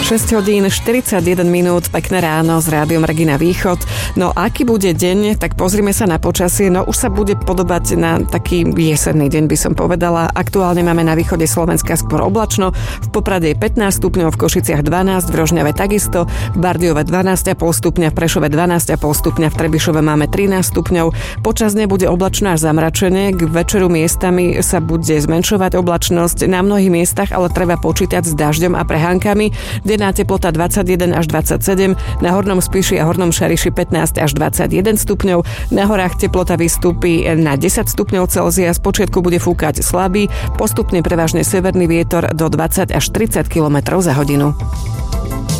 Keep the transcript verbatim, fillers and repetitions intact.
šesť hodín štyridsaťjeden minút, pekné ráno s Rádiom Regina Východ. No aký bude deň, tak pozrime sa na počasie. No už sa bude podobať na taký jesenný deň, by som povedala. Aktuálne máme na východe Slovenska skôr oblačno. V Poprade je pätnásť stupňov, v Košiciach dvanásť, v Rožňave takisto, v Bardejove dvanásť a pol stupňa, v Prešove dvanásť a pol stupňa, v Trebišove máme trinásť stupňov. Počas dňa bude oblačno až zamračené. K večeru miestami sa bude zmenšovať oblačnosť na mnohých miestach, ale treba počítať s dažďom a prehánkami. Denná teplota dvadsaťjeden až dvadsaťsedem, na Hornom Spiši a Hornom Šariši pätnásť až dvadsaťjeden stupňov, na horách teplota vystúpi na desať stupňov Celzia, spočiatku bude fúkať slabý, postupne prevažne severný vietor do dvadsať až tridsať kilometrov za hodinu.